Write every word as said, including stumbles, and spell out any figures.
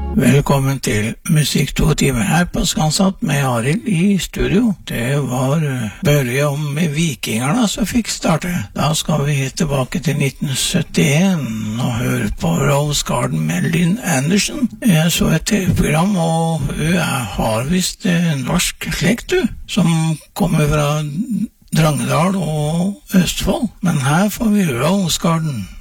Velkommen til Musikk to timer her på Skansatt med Arild i studio. Det var Børje om vikingerne som fikk starte. Da skal vi tilbake til nitten syttien og høre på Rose Garden med Lynn Anderson. Jeg så et T V-program, og hun har visst norsk slekt, du, som kommer fra Drangedal og Østfold. Men her får vi Rose Garden.